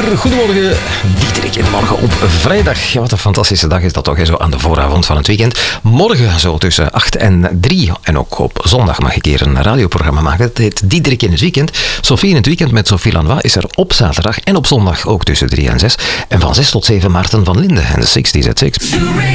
Goedemorgen, Diederik. En morgen op vrijdag. Ja, wat een fantastische dag is dat toch, hè? Zo aan de vooravond van het weekend. Morgen zo tussen 8 en 3. En ook op zondag mag ik hier een radioprogramma maken. Het heet Diederik in het weekend. Sophie in het weekend met Sophie Lanois is er op zaterdag en op zondag ook tussen 3 en 6. En van 6 tot 7 Maarten van Linden en de 60's at 6.